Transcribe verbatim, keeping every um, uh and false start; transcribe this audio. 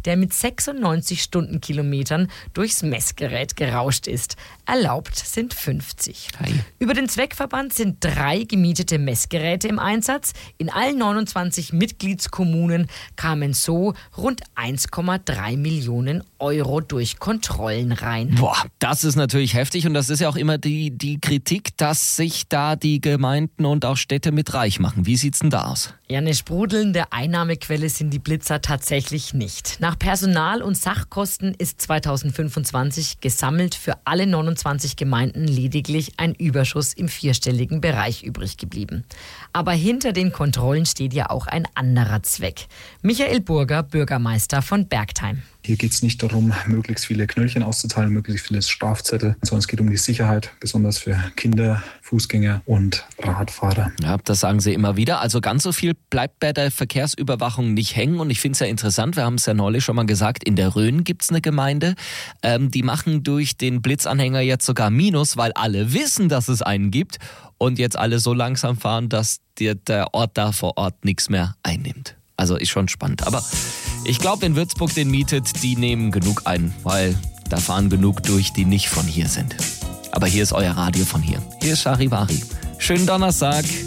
der mit sechsundneunzig Stundenkilometern durchs Messgerät gerauscht ist. Erlaubt sind fünfzig. Hi. Über den Zweckverband sind drei gemietete Messgeräte im Einsatz. In allen neunundzwanzig Mitgliedskommunen kamen so rund eins Komma drei Millionen Euro durch Kontrollen rein. Boah, das ist natürlich heftig und das ist ja auch immer die, die Kritik, dass sich da die Gemeinden und auch Städte mit reich machen. Wie sieht's denn da aus? Ja, eine sprudelnde Einnahmequelle sind die Blitzer tatsächlich nicht. Nach Personal- und Sachkosten ist zweitausendfünfundzwanzig gesammelt für alle neunundzwanzig Gemeinden lediglich ein Überschuss im vierstelligen Bereich übrig geblieben. Aber hinter den Kontrollen steht ja auch ein anderer Zweck. Michael Burger, Bürgermeister von Bergtheim. Hier geht es nicht darum, möglichst viele Knöllchen auszuteilen, möglichst viele Strafzettel, sondern es geht um die Sicherheit, besonders für Kinder, Fußgänger und Radfahrer. Ja, das sagen Sie immer wieder. Also ganz so viel bleibt bei der Verkehrsüberwachung nicht hängen. Und ich finde es ja interessant, wir haben es ja neulich schon mal gesagt, in der Rhön gibt es eine Gemeinde, ähm, die machen durch den Blitzanhänger jetzt sogar Minus, weil alle wissen, dass es einen gibt und jetzt alle so langsam fahren, dass dir der Ort da vor Ort nichts mehr einnimmt. Also ist schon spannend. Aber ich glaube, wenn Würzburg den mietet, die nehmen genug ein, weil da fahren genug durch, die nicht von hier sind. Aber hier ist euer Radio von hier. Hier ist Charivari. Schönen Donnerstag.